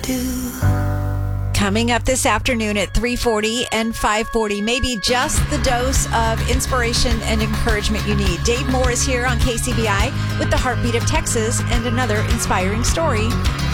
Coming up this afternoon at 3:40 and 5:40, maybe just the dose of inspiration and encouragement you need. Dave Moore is here on KCBI with the Heartbeat of Texas and another inspiring story